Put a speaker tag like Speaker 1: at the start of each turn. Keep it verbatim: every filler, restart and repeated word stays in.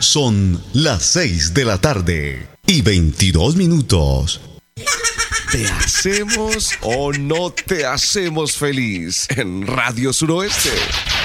Speaker 1: Son las seis de la tarde y veintidós minutos.
Speaker 2: ¿Te hacemos o no te hacemos feliz en Radio Suroeste?